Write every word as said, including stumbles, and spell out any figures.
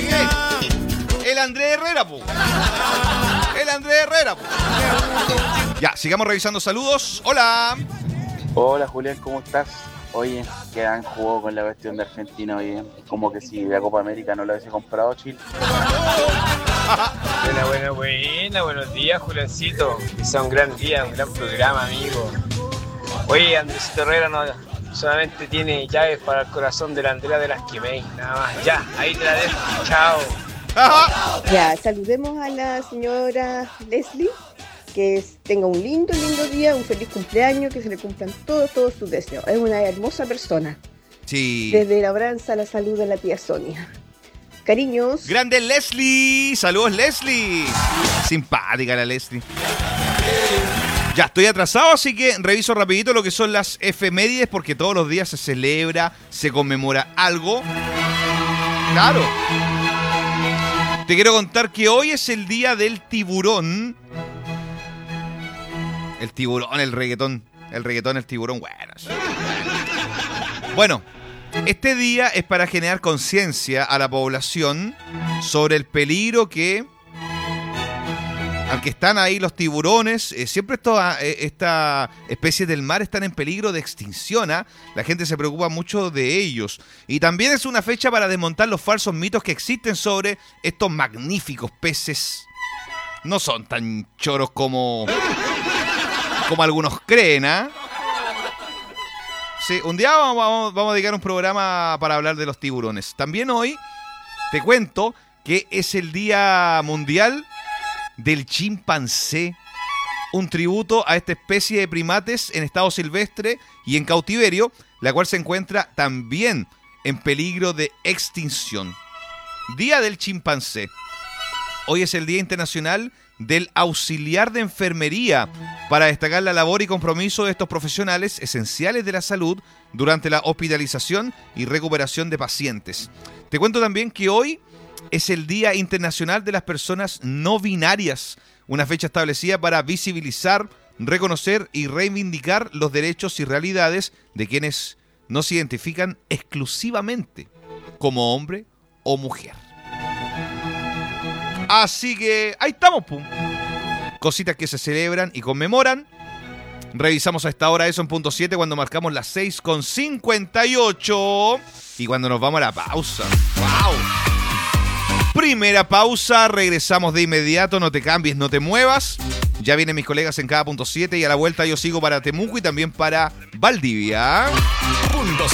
El Andrés Herrera, po. El Andrés Herrera, po. Ya, sigamos revisando saludos. Hola. Hola Julián, ¿cómo estás? Oye, que han jugado con la cuestión de Argentina, oye, como que si la Copa América no la hubiese comprado Chile. Buena, buena, buena, buenos días, Juliancito. Que sea un gran día, un gran programa, amigo. Oye, Andresito Herrera no solamente tiene llaves para el corazón de la Andrea de las Quimei, nada más. Ya, ahí te la dejo. Chao. Ya, saludemos a la señora Leslie. Que es, tenga un lindo, lindo día, un feliz cumpleaños, que se le cumplan todos, todos sus deseos. Es una hermosa persona. Sí. Desde Labranza la saluda la tía Sonia. Cariños. Grande Leslie. Saludos, Leslie. Simpática la Leslie. Ya estoy atrasado, así que reviso rapidito lo que son las efemérides, porque todos los días se celebra, se conmemora algo. Claro. Te quiero contar que hoy es el día del tiburón. El tiburón, el reggaetón. El reggaetón, el tiburón, bueno. Bueno, este día es para generar conciencia a la población sobre el peligro que... Aunque están ahí los tiburones, eh, siempre estas esta especies del mar están en peligro de extinción. ¿eh? La gente se preocupa mucho de ellos. Y también es una fecha para desmontar los falsos mitos que existen sobre estos magníficos peces. No son tan choros como... como algunos creen, ¿ah? ¿eh? Sí, un día vamos, vamos, vamos a dedicar un programa para hablar de los tiburones. También hoy te cuento que es el Día Mundial del Chimpancé. Un tributo a esta especie de primates en estado silvestre y en cautiverio, la cual se encuentra también en peligro de extinción. Día del Chimpancé. Hoy es el Día Internacional del Auxiliar de Enfermería, para destacar la labor y compromiso de estos profesionales esenciales de la salud durante la hospitalización y recuperación de pacientes. Te cuento también que hoy es el Día Internacional de las Personas No Binarias, una fecha establecida para visibilizar, reconocer y reivindicar los derechos y realidades de quienes no se identifican exclusivamente como hombre o mujer. Así que ahí estamos, pum. Cositas que se celebran y conmemoran. Revisamos a esta hora eso en punto siete cuando marcamos las seis con cincuenta y ocho. Y cuando nos vamos a la pausa. ¡Wow! Primera pausa, regresamos de inmediato. No te cambies, no te muevas. Ya vienen mis colegas en cada punto siete y a la vuelta yo sigo para Temuco y también para Valdivia. Punto